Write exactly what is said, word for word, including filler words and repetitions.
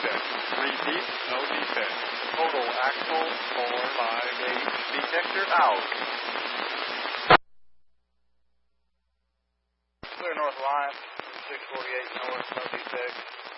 defect. Repeat, no defect. Total axle four five eight. Detector out. Clear north line, six forty-eight north, no defect.